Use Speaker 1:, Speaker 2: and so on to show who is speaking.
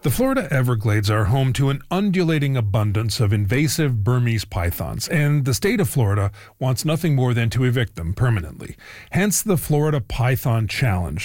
Speaker 1: The Florida Everglades are home to an undulating abundance of invasive Burmese pythons, and the state of Florida wants nothing more than to evict them permanently. Hence the Florida Python Challenge.